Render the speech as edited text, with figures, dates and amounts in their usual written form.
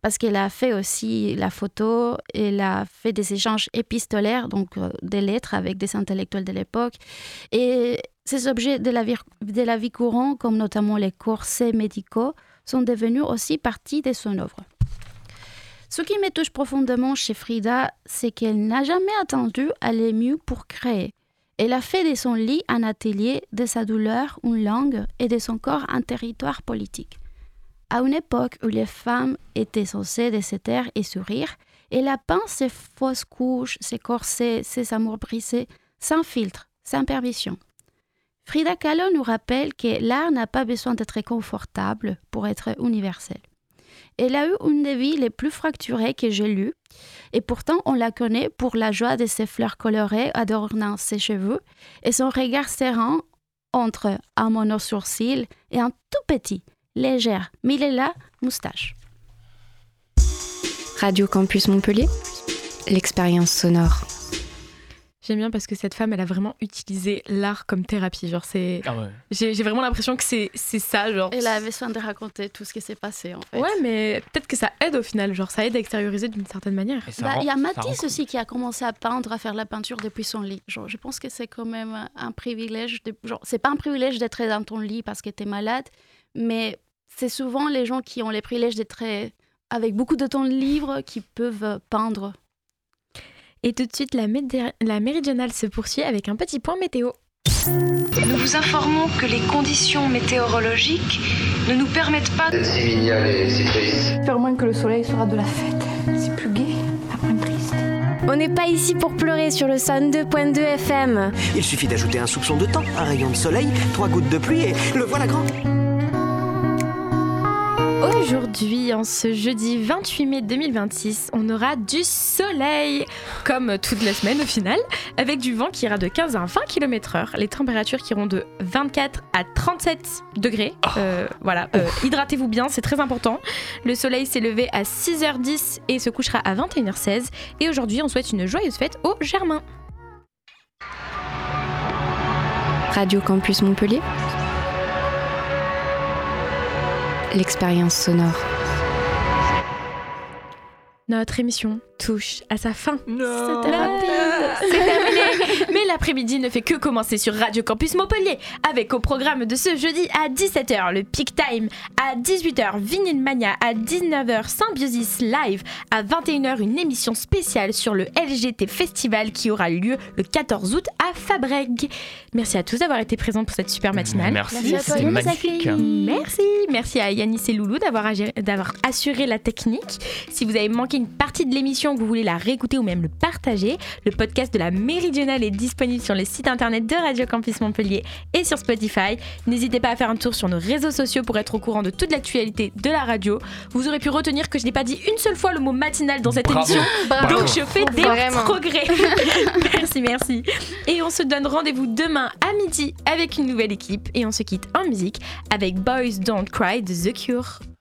parce qu'elle a fait aussi la photo, elle a fait des échanges épistolaires, donc des lettres avec des intellectuels de l'époque. Et ces objets de la vie courante, comme notamment les corsets médicaux, sont devenus aussi partie de son œuvre. Ce qui me touche profondément chez Frida, c'est qu'elle n'a jamais attendu aller mieux pour créer. Elle a fait de son lit un atelier, de sa douleur une langue et de son corps un territoire politique. À une époque où les femmes étaient censées se taire et sourire, elle a peint ses fausses couches, ses corsets, ses amours brisés, sans filtre, sans permission. Frida Kahlo nous rappelle que l'art n'a pas besoin d'être confortable pour être universel. Elle a eu une des vies les plus fracturées que j'ai lues, et pourtant on la connaît pour la joie de ses fleurs colorées adornant ses cheveux et son regard serein entre un monosourcil et un tout petit, léger, Millela moustache. Radio Campus Montpellier, l'expérience sonore. J'aime bien parce que cette femme, elle a vraiment utilisé l'art comme thérapie. Genre, c'est... Ah ouais. J'ai vraiment l'impression que c'est ça. Genre... Elle avait besoin de raconter tout ce qui s'est passé, en fait. Ouais, mais peut-être que ça aide au final. Genre, ça aide à extérioriser d'une certaine manière. Il y a Matisse aussi qui a commencé à peindre, à faire la peinture depuis son lit. Genre, je pense que c'est quand même un privilège. C'est pas un privilège d'être dans ton lit parce que t'es malade, mais c'est souvent les gens qui ont le privilège d'être avec beaucoup de temps libre qui peuvent peindre. Et tout de suite, la méridionale se poursuit avec un petit point météo. Nous vous informons que les conditions météorologiques ne nous permettent pas... C'est si mignonne et si triste. J'espère au moins que le soleil sera de la fête. C'est plus gai, après triste. On n'est pas ici pour pleurer sur le 102.2 FM. Il suffit d'ajouter un soupçon de temps, un rayon de soleil, 3 gouttes de pluie et le voilà grand. Aujourd'hui, en ce jeudi 28 mai 2026, on aura du soleil, comme toutes les semaines au final, avec du vent qui ira de 15 à 20 km/h, les températures qui iront de 24 à 37 degrés. Hydratez-vous bien, c'est très important. Le soleil s'est levé à 6h10 et se couchera à 21h16. Et aujourd'hui, on souhaite une joyeuse fête aux Germains. Radio Campus Montpellier, l'expérience sonore. Notre émission touche à sa fin. Non. C'était rapide. C'est terminé. Mais l'après-midi ne fait que commencer sur Radio Campus Montpellier avec au programme de ce jeudi à 17h le Peak Time, à 18h Vinyl Mania, à 19h Symbiosis Live, à 21h une émission spéciale sur le LGT Festival qui aura lieu le 14 août à Fabrègues. Merci à tous d'avoir été présents pour cette super matinale. Merci, c'était magnifique. Merci à Yanis et Loulou d'avoir assuré la technique. Si vous avez manqué une partie de l'émission, que vous voulez la réécouter ou même le partager, le podcast de la Méridionale est disponible sur le site internet de Radio Campus Montpellier et sur Spotify. N'hésitez pas à faire un tour sur nos réseaux sociaux pour être au courant de toute l'actualité de la radio. Vous aurez pu retenir que je n'ai pas dit une seule fois le mot matinal dans cette émission. Bravo. Donc je fais des progrès. Merci. Et on se donne rendez-vous demain à midi avec une nouvelle équipe et on se quitte en musique avec Boys Don't Cry de The Cure.